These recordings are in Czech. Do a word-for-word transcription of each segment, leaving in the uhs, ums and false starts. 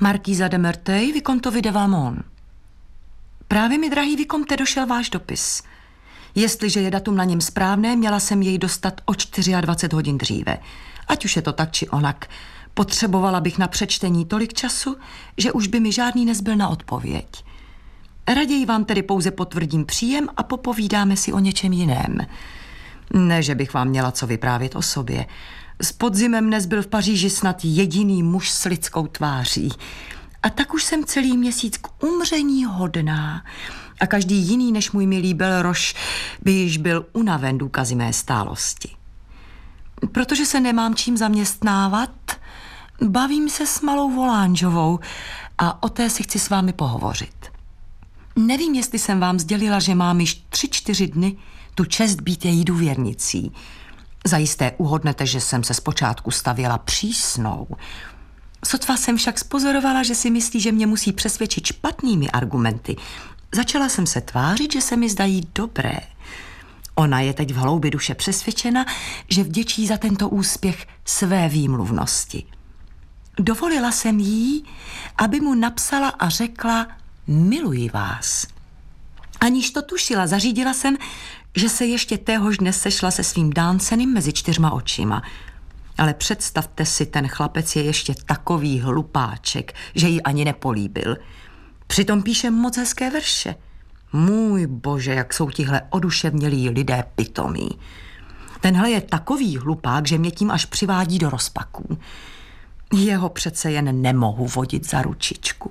Markýza de Merteuil, Vicomtovi de Valmont. Právě mi, drahý Vicomte, došel váš dopis. Jestliže je datum na něm správné, měla jsem jej dostat o dvacet čtyři hodin dříve. Ať už je to tak či onak. Potřebovala bych na přečtení tolik času, že už by mi žádný nezbyl na odpověď. Raději vám tedy pouze potvrdím příjem a popovídáme si o něčem jiném. Ne, že bych vám měla co vyprávět o sobě. S podzimem nezbyl v Paříži snad jediný muž s lidskou tváří. A tak už jsem celý měsíc k umření hodná. A každý jiný než můj milý Belroš by již byl unaven důkazy mé stálosti. Protože se nemám čím zaměstnávat, bavím se s malou Volánžovou a o té si chci s vámi pohovořit. Nevím, jestli jsem vám sdělila, že mám již tři, čtyři dny tu čest být její důvěrnicí. Zajisté uhodnete, že jsem se zpočátku stavěla přísnou. Sotva jsem však spozorovala, že si myslí, že mě musí přesvědčit špatnými argumenty. Začala jsem se tvářit, že se mi zdají dobré. Ona je teď v hloubi duše přesvědčena, že vděčí za tento úspěch své výmluvnosti. Dovolila jsem jí, aby mu napsala a řekla: miluji vás. Aniž to tušila, zařídila jsem, že se ještě téhož dne sešla se svým Dáncenem mezi čtyřma očima. Ale představte si, ten chlapec je ještě takový hlupáček, že ji ani nepolíbil. Přitom píše moc hezké verše. Můj bože, jak jsou tihle oduševnělí lidé pitomí. Tenhle je takový hlupák, že mě tím až přivádí do rozpaků. Jeho přece jen nemohu vodit za ručičku.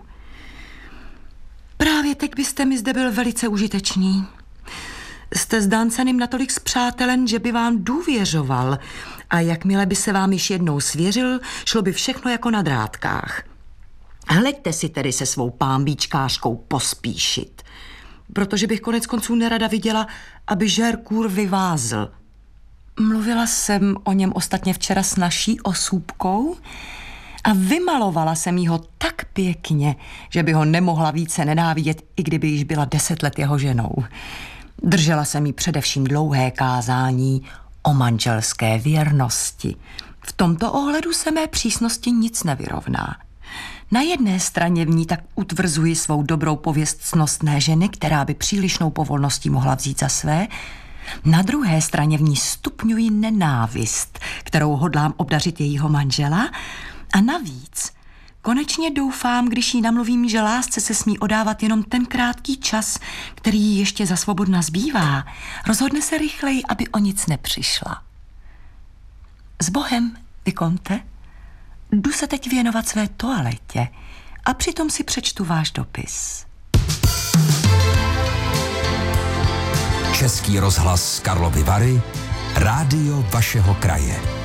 Právě teď byste mi zde byl velice užitečný. Jste s Dáncenem natolik spřátelen, že by vám důvěřoval a jakmile by se vám již jednou svěřil, šlo by všechno jako na drátkách. Hleďte si tedy se svou pámbíčkářkou pospíšit, protože bych konec konců nerada viděla, aby Žerkůr vyvázl. Mluvila jsem o něm ostatně včera s naší osůbkou a vymalovala jsem jí ho tak pěkně, že by ho nemohla více nenávidět, i kdyby již byla deset let jeho ženou. Držela jsem jí především dlouhé kázání o manželské věrnosti. V tomto ohledu se mé přísnosti nic nevyrovná. Na jedné straně v ní tak utvrzuji svou dobrou pověst ctnostné ženy, která by přílišnou povolností mohla vzít za své. Na druhé straně v ní stupňuji nenávist, kterou hodlám obdařit jejího manžela. A navíc konečně doufám, když jí namluvím, že lásce se smí odávat jenom ten krátký čas, který jí ještě za svobodna zbývá, rozhodne se rychleji, aby o nic nepřišla. S Bohem, Vicomte, jdu se teď věnovat své toaletě a přitom si přečtu váš dopis. Český rozhlas Karlovy Vary, rádio vašeho kraje.